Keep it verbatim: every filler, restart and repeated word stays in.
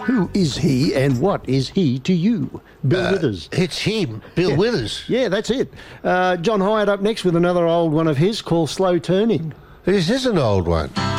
Who is he and what is he to you? Bill Uh, Withers. It's him, Bill Yeah. Withers. Yeah, that's it. Uh, John Hyatt up next with another old one of his called Slow Turning. This is an old one.